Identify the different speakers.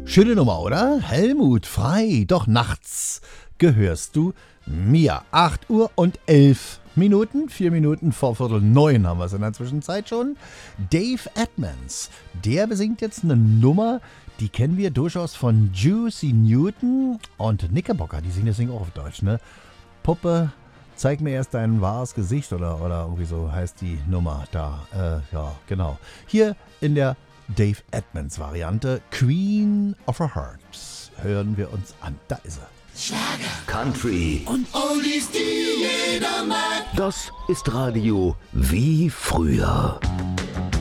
Speaker 1: Schöne Nummer, oder? Helmut Frei, doch nachts gehörst du mir. 8 Uhr und 11 Minuten, 4 Minuten vor 8:45 haben wir es in der Zwischenzeit schon. Dave Edmunds, der besingt jetzt eine Nummer, die kennen wir durchaus von Juicy Newton und Knickerbocker, die singen das Ding auch auf Deutsch, ne? Puppe, zeig mir erst dein wahres Gesicht oder irgendwie so heißt die Nummer da. Ja, genau. Hier in der Dave Edmunds Variante Queen of Our Hearts hören wir uns an. Da ist er.
Speaker 2: Schlager,
Speaker 3: Country
Speaker 2: und Oldies, die jeder mag.
Speaker 3: Das ist Radio wie früher.